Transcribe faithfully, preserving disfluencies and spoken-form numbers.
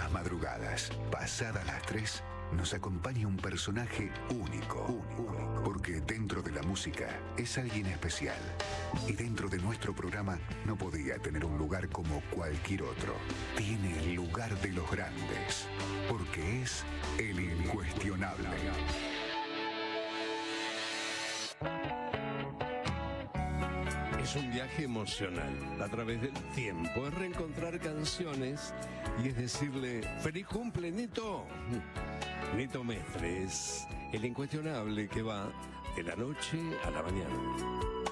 las madrugadas, pasadas las tres, nos acompaña un personaje único, único, porque dentro de la música es alguien especial. Y dentro de nuestro programa no podía tener un lugar como cualquier otro. Tiene el lugar de los grandes, porque es el incuestionable. Es un viaje emocional a través del tiempo, es reencontrar canciones y es decirle ¡feliz cumple, Nito! Nito Mestre es el incuestionable que va de la noche a la mañana.